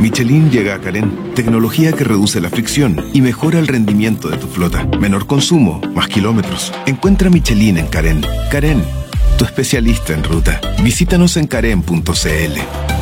Michelin llega a Carén, tecnología que reduce la fricción y mejora el rendimiento de tu flota. Menor consumo, más kilómetros. Encuentra Michelin en Carén. Carén, tu especialista en ruta. Visítanos en carén.cl.